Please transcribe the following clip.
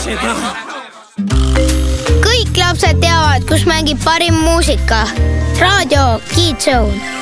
seda. Kõik lapsed teavad, kus mängib parim muusika. Raadio Kids Zone.